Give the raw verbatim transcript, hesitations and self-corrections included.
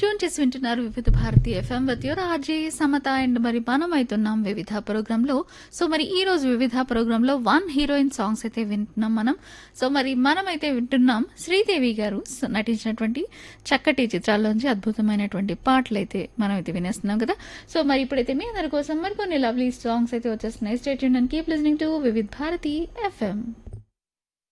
Tune చేసి వింటున్నారు వివిధ Bharati FM with your RJ Samata and మరి మనం అవుతున్నాం వివిధ ప్రోగ్రాంలో. సో మరి ఈ రోజు వివిధ ప్రోగ్రాంలో వన్ హీరోయిన్ సాంగ్స్ అయితే వింటున్నాం మనం. సో మరి మనం అయితే వింటున్నాం శ్రీదేవి గారు స- నటించినటువంటి చక్కటి చిత్రాల్లోంచి అద్భుతమైనటువంటి పాటలు అయితే మనం అయితే వినేస్తున్నాం కదా. సో మరి ఇప్పుడైతే మీ అందరి కోసం మరికొన్ని లవ్లీ సాంగ్స్ అయితే వచ్చేస్తున్నాయి. Stay tuned and keep listening to వివిధ భారతి ఎఫ్ఎం.